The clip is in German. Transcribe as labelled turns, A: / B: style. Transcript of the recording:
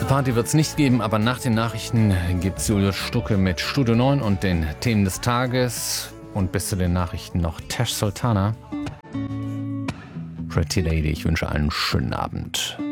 A: Party wird es nicht geben, aber nach den Nachrichten gibt's Julius Stucke mit Studio 9 und den Themen des Tages. Und bis zu den Nachrichten noch Tash Sultana. Pretty Lady, ich wünsche einen schönen Abend.